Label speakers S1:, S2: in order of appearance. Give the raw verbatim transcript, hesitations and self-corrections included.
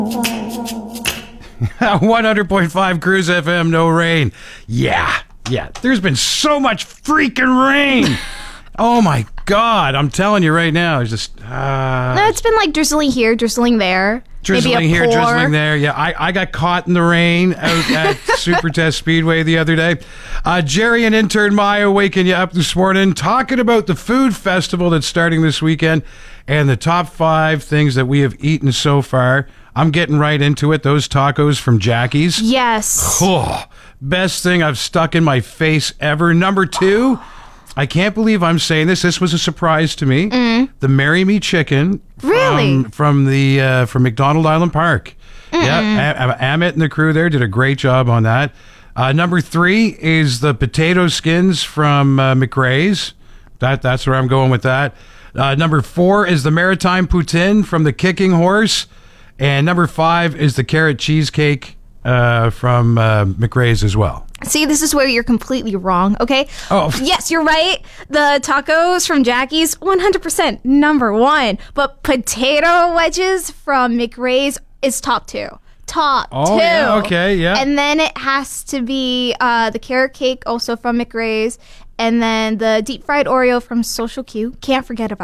S1: one hundred point five Cruise F M, no rain. Yeah, yeah. There's been so much freaking rain. Oh my God, I'm telling you right now, it's just... Uh,
S2: no, it's been like drizzling here, drizzling there.
S1: Drizzling
S2: maybe a
S1: here,
S2: pour.
S1: drizzling there. Yeah, I, I got caught in the rain out at Super Test Speedway the other day. Uh, Jerry and intern Maya waking you up this morning, talking about the food festival that's starting this weekend and the top five things that we have eaten so far. I'm getting right into it. Those tacos from Jackie's.
S2: Yes.
S1: Oh, best thing I've stuck in my face ever. Number two... I can't believe I'm saying this. This was a surprise to me. Mm. The Marry Me Chicken.
S2: Really?
S1: From, from the uh, from McDonald Island Park. Mm-mm. Yeah, Amit and the crew there did a great job on that. Uh, number three is the potato skins from uh, McRae's. That that's where I'm going with that. Uh, number four is the Maritime Poutine from the Kicking Horse, and number five is the carrot cheesecake uh, from uh, McRae's as well.
S2: See, this is where you're completely wrong, okay?
S1: Oh.
S2: Yes, you're right. The tacos from Jackie's, one hundred percent number one. But potato wedges from McRae's is top two. Top
S1: oh,
S2: two.
S1: Yeah, okay, yeah.
S2: And then it has to be uh, the carrot cake, also from McRae's. And then the deep fried Oreo from Social Q. Can't forget about